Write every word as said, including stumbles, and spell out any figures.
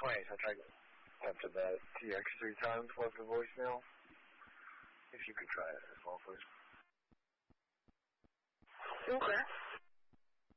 twice. I tried after that T X three times, left a voicemail. If you could try it as well, please. Okay.